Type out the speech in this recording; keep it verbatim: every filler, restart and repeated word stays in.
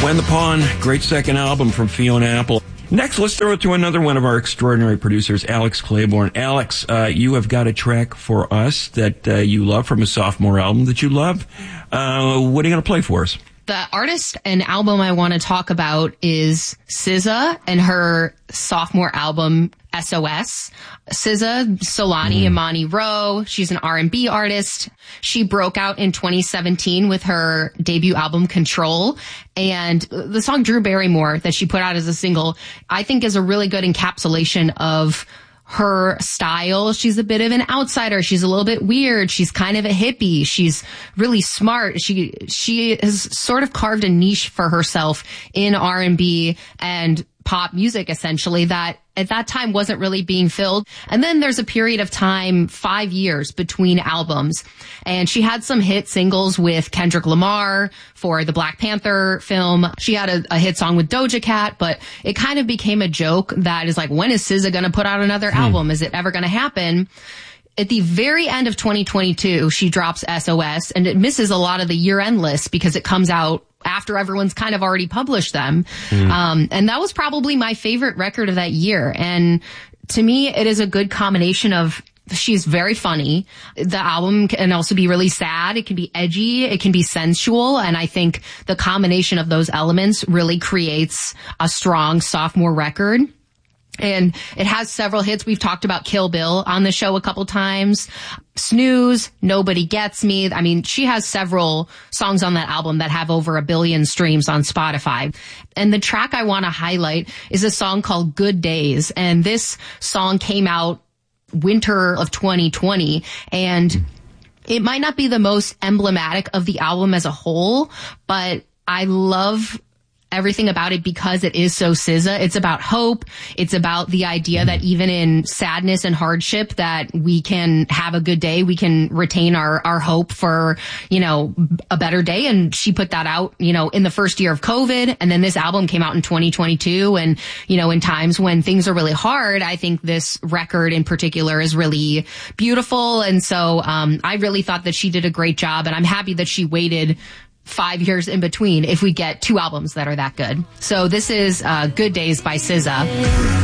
Find the Pawn, great second album from Fiona Apple. Next, let's throw it to another one of our extraordinary producers, Alex Claiborne. Alex, uh, you have got a track for us that uh, you love from a sophomore album that you love. Uh, what are you going to play for us? The artist and album I want to talk about is S Z A and her sophomore album, S O S. S Z A, Solani mm. Imani Rowe. She's an R and B artist. She broke out in twenty seventeen with her debut album, Control. And the song Drew Barrymore that she put out as a single, I think is a really good encapsulation of her style. She's a bit of an outsider. She's a little bit weird. She's kind of a hippie. She's really smart. She, she has sort of carved a niche for herself in R and B and pop music, essentially, that at that time wasn't really being filled. And then there's a period of time, five years between albums. And she had some hit singles with Kendrick Lamar for the Black Panther film. She had a, a hit song with Doja Cat, but it kind of became a joke that is like, when is S Z A going to put out another hmm. album? Is it ever going to happen? At the very end of twenty twenty-two, she drops S O S, and it misses a lot of the year-end lists because it comes out after everyone's kind of already published them. Mm. Um, and that was probably my favorite record of that year. And to me, it is a good combination of, she's very funny. The album can also be really sad. It can be edgy. It can be sensual. And I think the combination of those elements really creates a strong sophomore record. And it has several hits. We've talked about Kill Bill on the show a couple times. Snooze, Nobody Gets Me. I mean, she has several songs on that album that have over a billion streams on Spotify. And the track I want to highlight is a song called Good Days. And this song came out winter of twenty twenty. And it might not be the most emblematic of the album as a whole, but I love everything about it because it is so S Z A. It's about hope. It's about the idea that even in sadness and hardship that we can have a good day. We can retain our, our hope for, you know, a better day. And she put that out, you know, in the first year of COVID. And then this album came out in twenty twenty-two. And, you know, in times when things are really hard, I think this record in particular is really beautiful. And so, um, I really thought that she did a great job, and I'm happy that she waited five years in between if we get two albums that are that good. So this is uh, Good Days by S Z A.